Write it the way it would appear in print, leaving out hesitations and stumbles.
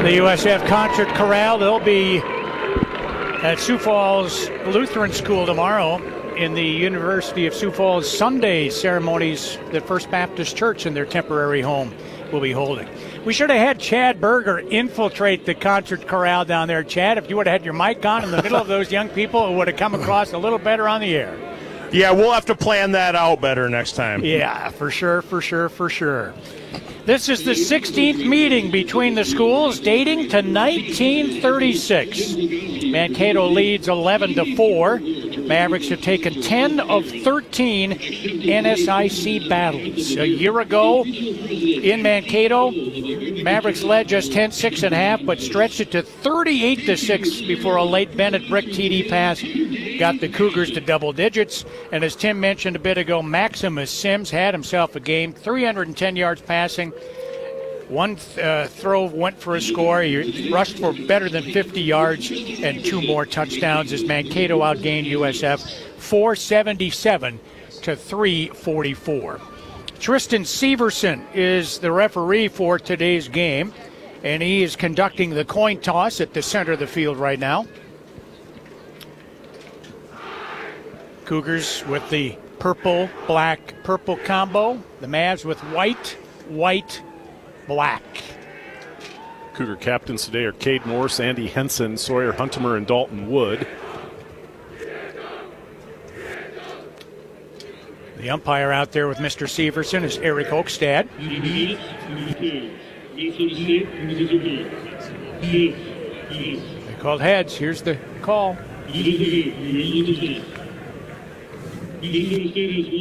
The USF Concert Chorale, they'll be at Sioux Falls Lutheran School tomorrow in the University of Sioux Falls Sunday ceremonies that First Baptist Church in their temporary home will be holding. We should have had Chad Berger infiltrate the concert chorale down there. Chad, if you would have had your mic on in the middle of those young people, it would have come across a little better on the air. Yeah, we'll have to plan that out better next time. Yeah, for sure. This is the 16th meeting between the schools dating to 1936. Mankato leads 11-4. Mavericks have taken 10 of 13 NSIC battles. A year ago in Mankato, Mavericks led just 10-6.5, but stretched it to 38-6 before a late Bennett Brick TD pass got the Cougars to double digits. And as Tim mentioned a bit ago, Maximus Sims had himself a game, 310 yards passing. One throw went for a score. He rushed for better than 50 yards and 2 more touchdowns as Mankato outgained USF 477 to 344. Tristan Severson is the referee for today's game, and he is conducting the coin toss at the center of the field right now. Cougars with the purple, black, purple combo. The Mavs with white, black. Cougar captains today are Cade Morse, Andy Henson, Sawyer Huntemer, and Dalton Wood. The umpire out there with Mr. Severson is Eric Oakstad. They called heads. Here's the call.